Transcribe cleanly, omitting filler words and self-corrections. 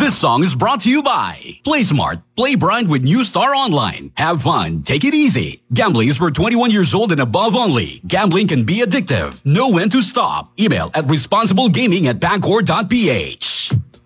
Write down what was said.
This song is brought to you by Play Smart. Play Bright with New Star Online. Have fun. Take it easy. Gambling is for 21 years old and above only. Gambling can be addictive. Know when to stop. Email at responsiblegaming@pagcor.ph.